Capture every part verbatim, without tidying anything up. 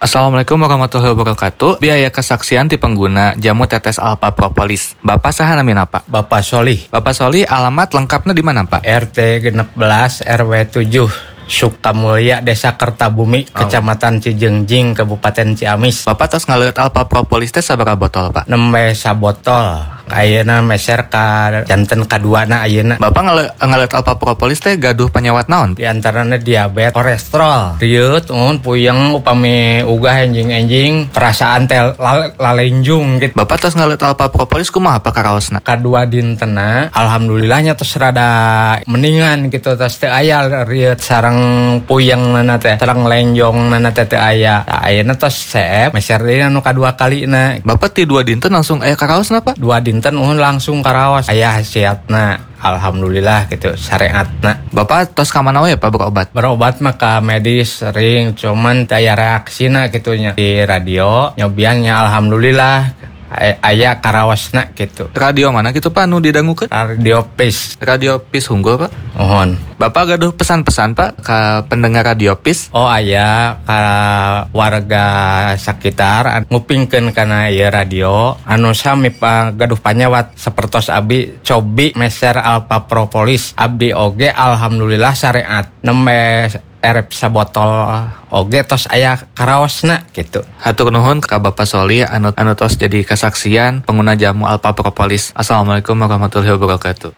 Assalamualaikum warahmatullahi wabarakatuh. Biaya kesaksian ti pengguna jamu tetes Alpha Propolis. Bapak saha namina Pak? Bapak Solih. Bapak Solih, alamat lengkapnya di mana Pak? R T enam belas R W tujuh Sukamulya, Desa Kertabumi, oh. Kecamatan Cijengjing, Kabupaten Ciamis. Bapak tos ngaliat Alpha Propolis teh sabaraha botol Pak? Nembe sabotol. Ayeuna meser ka janten kaduana ayeuna. Bapak ngaliat, ngaliat Alpha Propolis teh gaduh penyewat naon? Di antaranya diabetes, kolesterol, riut, un puyeng upami ugah enjing-enjing, perasaan teh lalenjung gitu. Bapak tos ngaliat Alpha Propolis kumaha Pak karaosna? Kadua dintena alhamdulillahnya tos rada mendingan gitu, tos teu aya riut sareng puyeng nana teh, sareng lenjong nana teh teu aya. Nah, ayeuna tos seep meser deui anu kadua kalina. Bapak ti dua dinten langsung aya karaosna Pak? Dua dinten uhun langsung karaos aya hasiatna. Alhamdulillah gitu syariatna. Bapak tos ka mana we Pak berobat? Berobat mah ka medis sering, cuman aya reaksina gitunya di radio. Nyobiannya alhamdulillah aya karaosna gitu. Radio mana gitu Pak nu didangukeun? Radio Pis. Radio Pis Unggul Pak? Mohon. Bapak gaduh pesan-pesan Pak ka pendengar Radio Pis? Oh aya ka warga sekitar ngupingkeun kana ieu radio anu sami Pak gaduh panyawat sapertos abdi cobi meser Alpha Propolis. Abdi oge alhamdulillah syariat nembe erep sabotol oge tos aya karaosna gitu. Hatur nuhun ka Bapak Solih anu anu tos jadi kesaksian pengguna jamu Alpha Propolis. Assalamualaikum warahmatullahi wabarakatuh.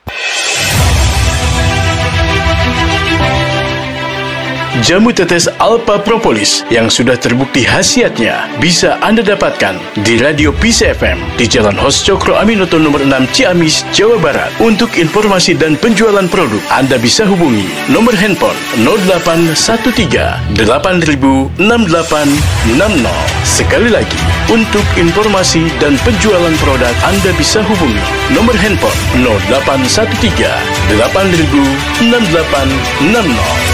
Jamu tetes Alpha Propolis yang sudah terbukti khasiatnya bisa Anda dapatkan di Radio Peace F M di Jalan Hos Cokro Aminoto nomor enam Ciamis, Jawa Barat. Untuk informasi dan penjualan produk, Anda bisa hubungi nomor handphone nol delapan satu tiga delapan nol enam delapan enam nol. Sekali lagi, untuk informasi dan penjualan produk, Anda bisa hubungi nomor handphone nol delapan satu tiga delapan nol enam delapan enam nol.